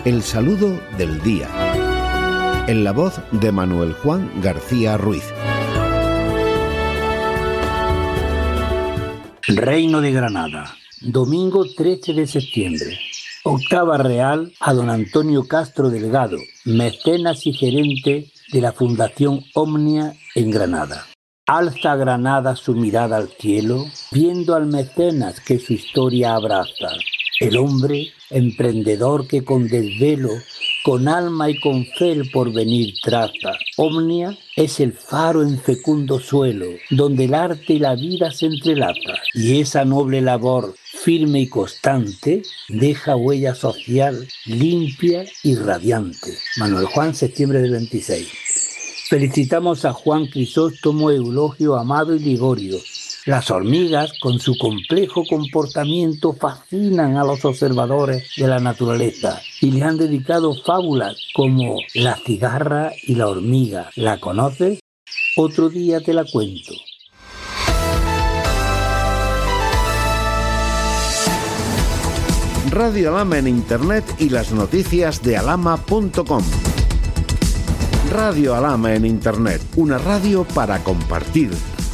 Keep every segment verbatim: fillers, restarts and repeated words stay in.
El saludo del día. En la voz de Manuel Juan García Ruiz. Reino de Granada, domingo trece de septiembre. Octava real a don Antonio Castro Delgado, mecenas y gerente de la Fundación Omnia en Granada. Alza Granada su mirada al cielo, viendo al mecenas que su historia abraza. El hombre emprendedor que con desvelo, con alma y con fe el porvenir traza. Omnia es el faro en fecundo suelo, donde el arte y la vida se entrelaza. Y esa noble labor, firme y constante, deja huella social limpia y radiante. Manuel Juan, septiembre del veintiséis. Felicitamos a Juan Crisóstomo, Eulogio, Amado y Ligorio. Las hormigas, con su complejo comportamiento, fascinan a los observadores de la naturaleza y le han dedicado fábulas como La cigarra y la hormiga. ¿La conoces? Otro día te la cuento. Radio Alhama en Internet y las noticias de alhama punto com. Radio Alhama en Internet, una radio para compartir.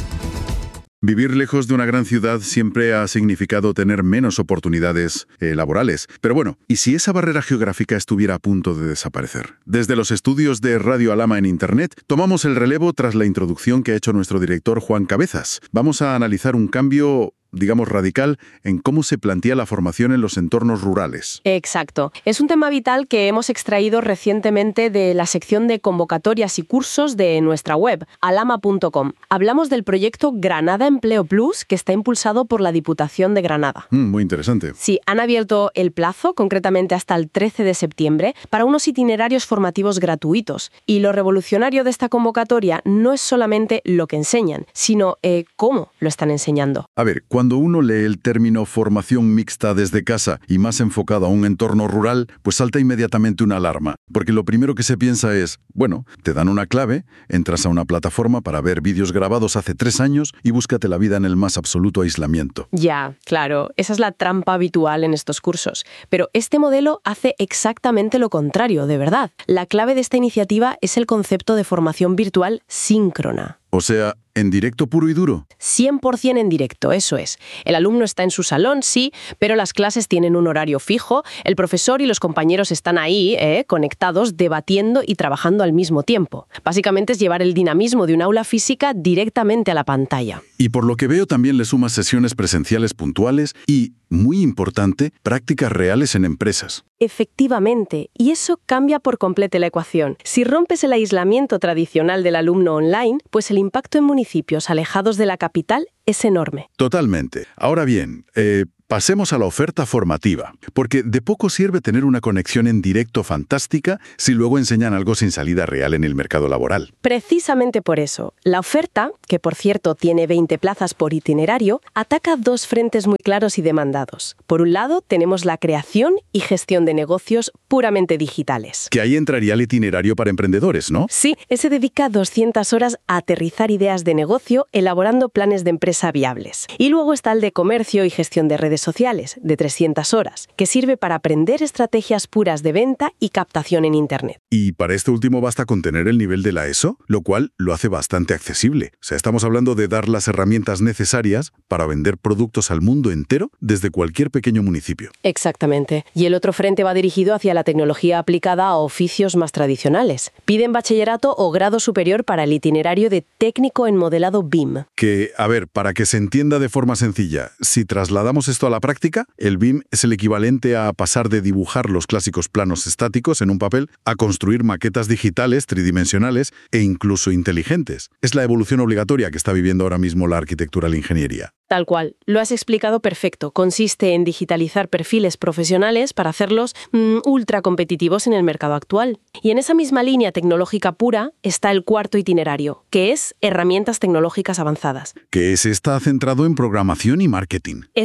Vivir lejos de una gran ciudad siempre ha significado tener menos oportunidades eh, laborales. Pero bueno, ¿y si esa barrera geográfica estuviera a punto de desaparecer? Desde los estudios de Radio Alhama en Internet, tomamos el relevo tras la introducción que ha hecho nuestro director Juan Cabezas. Vamos a analizar un cambio, digamos, radical en cómo se plantea la formación en los entornos rurales. Exacto. Es un tema vital que hemos extraído recientemente de la sección de convocatorias y cursos de nuestra web, alhama punto com. Hablamos del proyecto Granada Empleo Plus, que está impulsado por la Diputación de Granada. Mm, muy interesante. Sí, han abierto el plazo, concretamente hasta el trece de septiembre, para unos itinerarios formativos gratuitos. Y lo revolucionario de esta convocatoria no es solamente lo que enseñan, sino eh, cómo lo están enseñando. A ver, cuando Cuando uno lee el término formación mixta desde casa y más enfocado a un entorno rural, pues salta inmediatamente una alarma, porque lo primero que se piensa es, bueno, te dan una clave, entras a una plataforma para ver vídeos grabados hace tres años y búscate la vida en el más absoluto aislamiento. Ya, claro, esa es la trampa habitual en estos cursos. Pero este modelo hace exactamente lo contrario, de verdad. La clave de esta iniciativa es el concepto de formación virtual síncrona. O sea, ¿en directo puro y duro? cien por ciento en directo, eso es. El alumno está en su salón, sí, pero las clases tienen un horario fijo, el profesor y los compañeros están ahí, eh, conectados, debatiendo y trabajando al mismo tiempo. Básicamente es llevar el dinamismo de un aula física directamente a la pantalla. Y por lo que veo también le sumas sesiones presenciales puntuales y, muy importante, prácticas reales en empresas. Efectivamente, y eso cambia por completo la ecuación. Si rompes el aislamiento tradicional del alumno online, pues el impacto en municipios alejados de la capital es enorme. Totalmente. Ahora bien, eh, pasemos a la oferta formativa, porque de poco sirve tener una conexión en directo fantástica si luego enseñan algo sin salida real en el mercado laboral. Precisamente por eso, la oferta, que por cierto tiene veinte plazas por itinerario, ataca dos frentes muy claros y demandados. Por un lado, tenemos la creación y gestión de negocios puramente digitales. Que ahí entraría el itinerario para emprendedores, ¿no? Sí, ese dedica doscientas horas a aterrizar ideas de negocio, elaborando planes de empresa viables. Y luego está el de comercio y gestión de redes sociales, de trescientas horas, que sirve para aprender estrategias puras de venta y captación en Internet. Y para este último basta con tener el nivel de la ESO, lo cual lo hace bastante accesible. O sea, estamos hablando de dar las herramientas necesarias para vender productos al mundo entero desde cualquier pequeño municipio. Exactamente. Y el otro frente va dirigido hacia la tecnología aplicada a oficios más tradicionales. Piden bachillerato o grado superior para el itinerario de técnico en modelado B I M. Que, a ver, para que se entienda de forma sencilla, si trasladamos esto a la práctica, el B I M es el equivalente a pasar de dibujar los clásicos planos estáticos en un papel a construir maquetas digitales, tridimensionales e incluso inteligentes. Es la evolución obligatoria que está viviendo ahora mismo la arquitectura y la ingeniería. Tal cual. Lo has explicado perfecto. Consiste en digitalizar perfiles profesionales para hacerlos mmm, ultra competitivos en el mercado actual. Y en esa misma línea tecnológica pura está el cuarto itinerario, que es herramientas tecnológicas avanzadas. Que ese está centrado en programación y marketing. Eso es.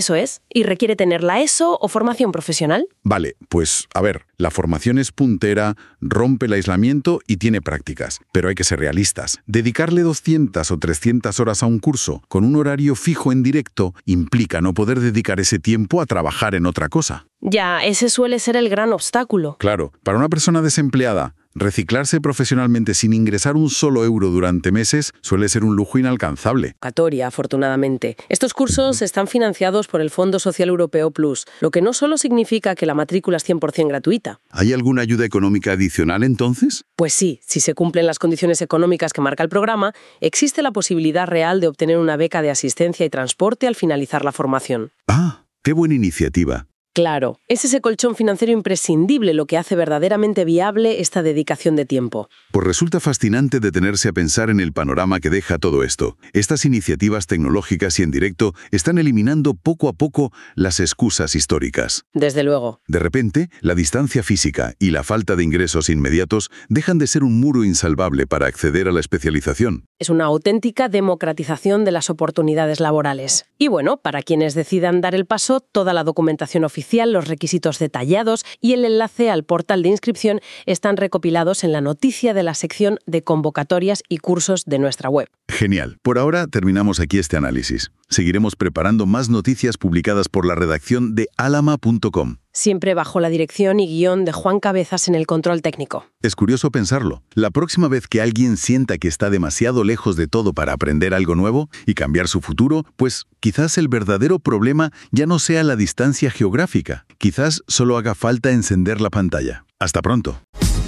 y requiere tener la ESO o formación profesional. Vale, pues a ver, la formación es puntera, rompe el aislamiento y tiene prácticas, pero hay que ser realistas. Dedicarle doscientas o trescientas horas a un curso con un horario fijo en directo implica no poder dedicar ese tiempo a trabajar en otra cosa. Ya, ese suele ser el gran obstáculo. Claro, para una persona desempleada, reciclarse profesionalmente sin ingresar un solo euro durante meses suele ser un lujo inalcanzable. Convocatoria, afortunadamente. Estos cursos están financiados por el Fondo Social Europeo Plus, lo que no solo significa que la matrícula es cien por cien gratuita. ¿Hay alguna ayuda económica adicional entonces? Pues sí, si se cumplen las condiciones económicas que marca el programa, existe la posibilidad real de obtener una beca de asistencia y transporte al finalizar la formación. Ah, qué buena iniciativa. Claro, es ese colchón financiero imprescindible lo que hace verdaderamente viable esta dedicación de tiempo. Pues resulta fascinante detenerse a pensar en el panorama que deja todo esto. Estas iniciativas tecnológicas y en directo están eliminando poco a poco las excusas históricas. Desde luego. De repente, la distancia física y la falta de ingresos inmediatos dejan de ser un muro insalvable para acceder a la especialización. Es una auténtica democratización de las oportunidades laborales. Y bueno, para quienes decidan dar el paso, toda la documentación oficial, los requisitos detallados y el enlace al portal de inscripción están recopilados en la noticia de la sección de convocatorias y cursos de nuestra web. Genial. Por ahora terminamos aquí este análisis. Seguiremos preparando más noticias publicadas por la redacción de alama punto com. Siempre bajo la dirección y guión de Juan Cabezas en el control técnico. Es curioso pensarlo. La próxima vez que alguien sienta que está demasiado lejos de todo para aprender algo nuevo y cambiar su futuro, pues quizás el verdadero problema ya no sea la distancia geográfica. Quizás solo haga falta encender la pantalla. Hasta pronto.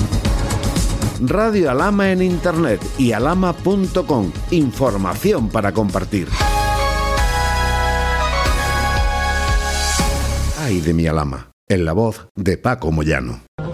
Radio Alama en Internet y alama punto com. Información para compartir. Ay de mi Alama, en la voz de Paco Moyano.